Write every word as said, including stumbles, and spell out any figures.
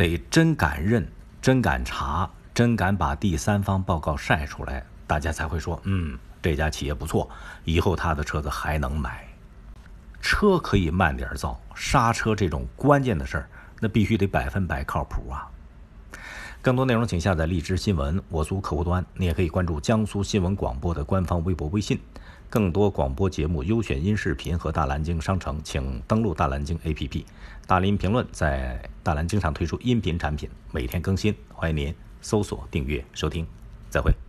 得真敢认，真敢查，真敢把第三方报告晒出来，大家才会说，嗯，这家企业不错，以后他的车子还能买。车可以慢点造，刹车这种关键的事儿，那必须得百分百靠谱啊。更多内容请下载荔枝新闻我苏客户端，你也可以关注江苏新闻广播的官方微博微信。更多广播节目优选音视频和大蓝鲸商城，请登录大蓝鲸 A P P。大林评论在大蓝鲸上推出音频产品，每天更新，欢迎您搜索订阅收听。再会。